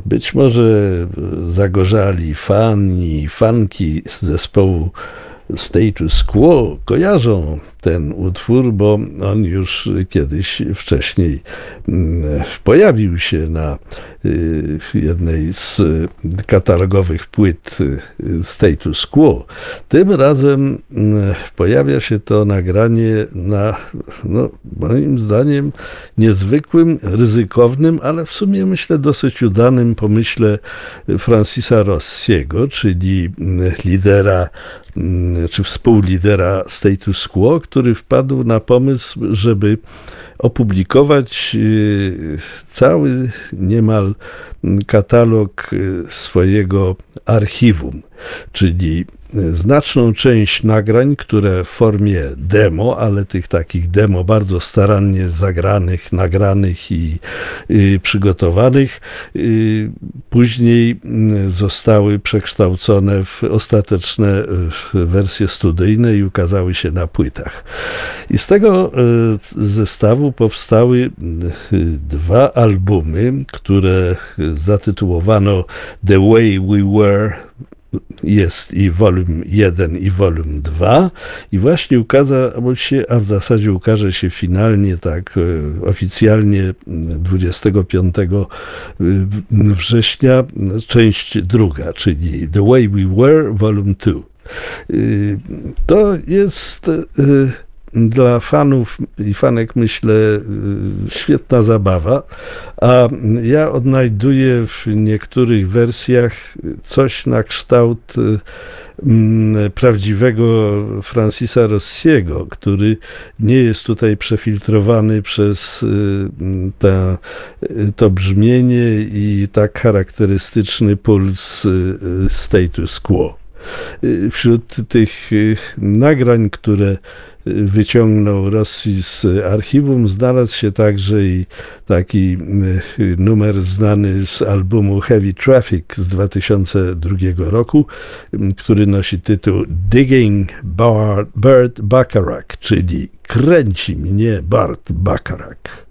Być może zagorzali fani, fanki zespołu Status Quo kojarzą ten utwór, bo on już kiedyś wcześniej pojawił się na jednej z katalogowych płyt Status Quo. Tym razem pojawia się to nagranie na, moim zdaniem, niezwykłym, ryzykownym, ale w sumie myślę dosyć udanym pomyśle Francisa Rossiego, czyli lidera czy współlidera Status Quo, który wpadł na pomysł, żeby opublikować cały niemal katalog swojego archiwum, czyli znaczną część nagrań, które w formie demo, ale tych takich demo bardzo starannie zagranych, nagranych i przygotowanych, później zostały przekształcone w ostateczne wersje studyjne i ukazały się na płytach. I z tego zestawu powstały dwa albumy, które zatytułowano The Way We Were. Jest i wolum 1 i wolum 2 i właśnie ukazał się, a w zasadzie ukaże się finalnie tak oficjalnie 25 września część druga, czyli The Way We Were Volume 2. To jest dla fanów i fanek, myślę, świetna zabawa, a ja odnajduję w niektórych wersjach coś na kształt prawdziwego Francisa Rossiego, który nie jest tutaj przefiltrowany przez to brzmienie i tak charakterystyczny puls Status Quo. Wśród tych nagrań, które wyciągnął Rossi z archiwum, znalazł się także i taki numer znany z albumu Heavy Traffic z 2002 roku, który nosi tytuł Digging Burt Bacharach, czyli Kręci mnie Burt Bacharach.